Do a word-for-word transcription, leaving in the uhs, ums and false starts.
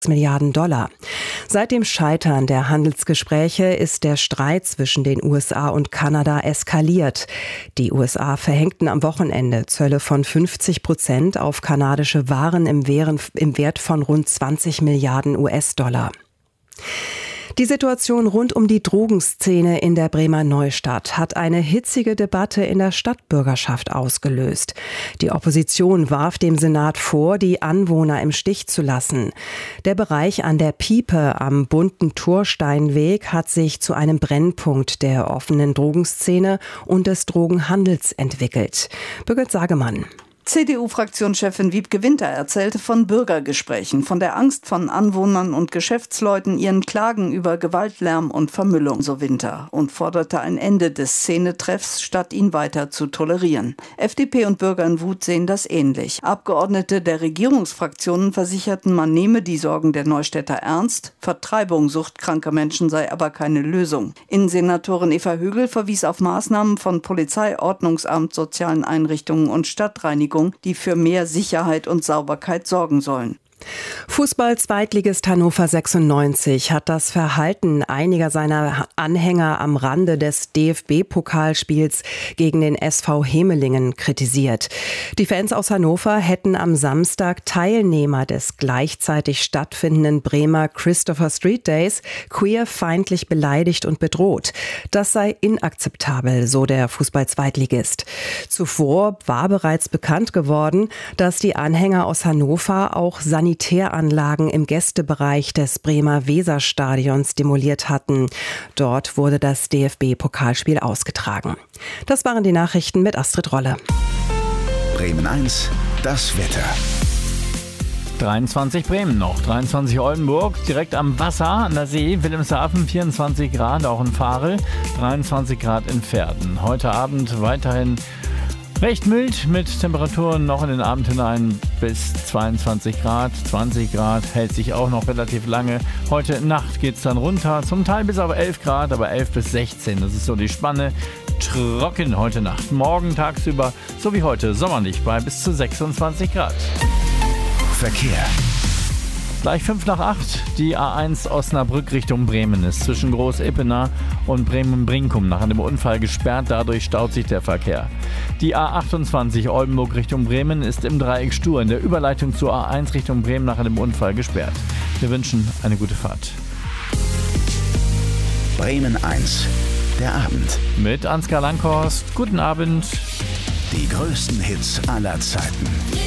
Milliarden Dollar. Seit dem Scheitern der Handelsgespräche ist der Streit zwischen den U S A und Kanada eskaliert. Die U S A verhängten am Wochenende Zölle von fünfzig Prozent auf kanadische Waren im Wert von rund zwanzig Milliarden U S-Dollar. Die Situation rund um die Drogenszene in der Bremer Neustadt hat eine hitzige Debatte in der Stadtbürgerschaft ausgelöst. Die Opposition warf dem Senat vor, die Anwohner im Stich zu lassen. Der Bereich an der Piepe am bunten Torsteinweg hat sich zu einem Brennpunkt der offenen Drogenszene und des Drogenhandels entwickelt. Birgit Sagemann. C D U-Fraktionschefin Wiebke Winter erzählte von Bürgergesprächen, von der Angst von Anwohnern und Geschäftsleuten, ihren Klagen über Gewalt, Lärm und Vermüllung, so Winter, und forderte ein Ende des Szenetreffs, statt ihn weiter zu tolerieren. F D P und Bürger in Wut sehen das ähnlich. Abgeordnete der Regierungsfraktionen versicherten, man nehme die Sorgen der Neustädter ernst, Vertreibung suchtkranker Menschen sei aber keine Lösung. Innensenatorin Eva Högel verwies auf Maßnahmen von Polizei, Ordnungsamt, sozialen Einrichtungen und Stadtreinigung, die für mehr Sicherheit und Sauberkeit sorgen sollen. Fußball-Zweitligist Hannover sechsundneunzig hat das Verhalten einiger seiner Anhänger am Rande des D F B-Pokalspiels gegen den S V Hemelingen kritisiert. Die Fans aus Hannover hätten am Samstag Teilnehmer des gleichzeitig stattfindenden Bremer Christopher Street Days queerfeindlich beleidigt und bedroht. Das sei inakzeptabel, so der Fußball-Zweitligist. Zuvor war bereits bekannt geworden, dass die Anhänger aus Hannover auch Sanitäranlagen im Gästebereich des Bremer Weserstadions demoliert hatten. Dort wurde das D F B-Pokalspiel ausgetragen. Das waren die Nachrichten mit Astrid Rolle. Bremen eins, das Wetter. dreiundzwanzig Bremen noch, dreiundzwanzig Oldenburg, direkt am Wasser, an der See, Wilhelmshaven vierundzwanzig Grad, auch in Farel, dreiundzwanzig Grad in Verden. Heute Abend weiterhin recht mild mit Temperaturen noch in den Abend hinein bis zweiundzwanzig Grad, zwanzig Grad hält sich auch noch relativ lange. Heute Nacht geht es dann runter, zum Teil bis auf elf Grad, aber elf bis sechzehn, das ist so die Spanne. Trocken heute Nacht, morgen tagsüber, so wie heute, sommerlich bei bis zu sechsundzwanzig Grad. Verkehr. Gleich fünf nach acht, die A eins Osnabrück Richtung Bremen ist zwischen Groß-Ippener und Bremen-Brinkum nach einem Unfall gesperrt, dadurch staut sich der Verkehr. Die A achtundzwanzig Oldenburg Richtung Bremen ist im Dreieck Stur in der Überleitung zur A eins Richtung Bremen nach einem Unfall gesperrt. Wir wünschen eine gute Fahrt. Bremen eins, der Abend. Mit Ansgar Langhorst, guten Abend. Die größten Hits aller Zeiten.